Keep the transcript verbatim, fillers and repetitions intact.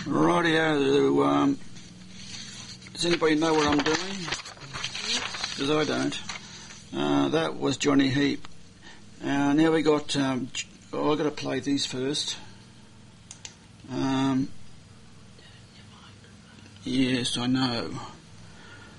Rightio, um, does anybody know what I'm doing? Because I don't. Uh, that was Johnny Heap. Uh, now we got, um, oh, I've got to play these first. Um, yes, I know.